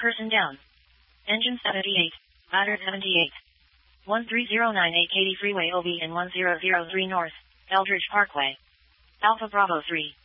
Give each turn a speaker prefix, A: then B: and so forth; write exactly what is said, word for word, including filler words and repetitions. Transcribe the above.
A: Person down. Engine seventy-eight. Ladder seventy-eight. one three zero nine eight Katy Freeway O B and one zero zero three North, Eldridge Parkway. Alpha Bravo three.